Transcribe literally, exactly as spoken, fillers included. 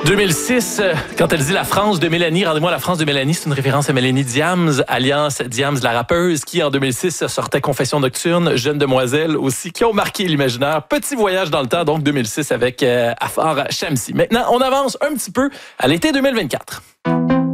deux mille six, quand elle dit la France de Mélanie, rendez-moi la France de Mélanie, c'est une référence à Mélanie Diams, alias Diams la rappeuse, qui en deux mille six sortait Confession nocturne, Jeune demoiselle aussi, qui ont marqué l'imaginaire. Petit voyage dans le temps, donc deux mille six avec euh, Afar Shamsi. Maintenant, on avance un petit peu à l'été deux mille vingt-quatre.